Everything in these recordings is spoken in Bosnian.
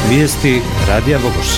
Vijesti Radija Vogošća.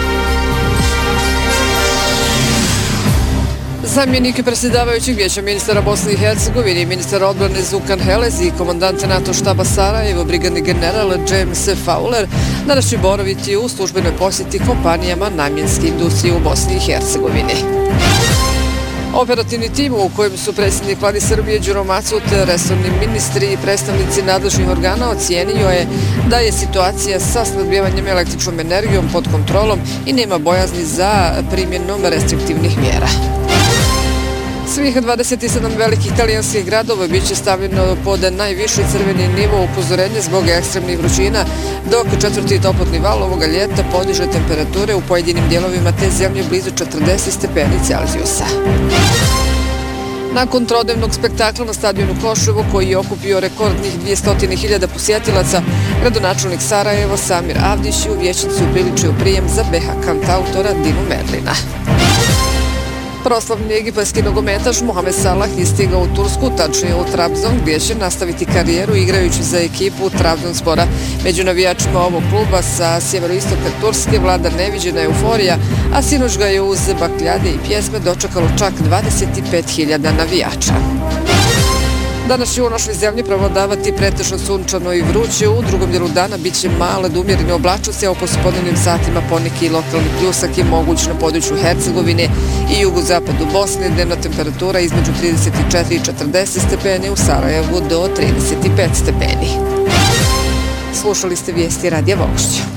Zamjenik predsjedavajućeg vijeća ministara Bosne i Hercegovine i ministar odbrane Zukan Helez i komandant NATO štaba Sarajevo, brigadni general James Fowler, danas će boraviti u službenoj posjeti kompanijama namjenske industrije u Bosni i Hercegovini. Operativni tim u kojem su predsjednik vlade Srbije Đuro Macut, resorni ministri i predstavnici nadležnih organa ocijenio je da je situacija sa snabdevanjem električnom energijom pod kontrolom i nema bojazni za primjenom restriktivnih mjera. Svih 27 velikih italijanskih gradova biće stavljeno pod najviši crveni nivo upozorenja zbog ekstremnih vrućina, dok četvrti toplotni val ovoga ljeta podiže temperature u pojedinim dijelovima te zemlje blizu 40 stepeni Celzijusa. Nakon trodnevnog spektakla na stadionu Koševo, koji je okupio rekordnih 200.000 posjetilaca, gradonačelnik Sarajeva Samir Avdić je u vijećnici upriličio prijem za BH kantautora Dinu Merlina. Proslavni egipatski nogometaš Mohamed Salah je stigao u Tursku, tačnije u Trabzon, gdje će nastaviti karijeru igrajući za ekipu Trabzonspora. Među navijačima ovog kluba sa sjeveroistoka Turske vlada neviđena euforija, a sinoć ga je uz bakljade i pjesme dočekalo čak 25.000 navijača. Danas će u našoj zemlji prevladavati pretežno sunčano i vruće. U drugom dijelu dana bit će male do umjerene oblačnosti, a u poslijepodnevnim satima poneki lokalni pljusak je moguć na području Hercegovine i jugozapadu Bosne. Dnevna temperatura između 34 i 40 stepeni, u Sarajevu do 35 stepeni. Slušali ste vijesti Radija Vogošća.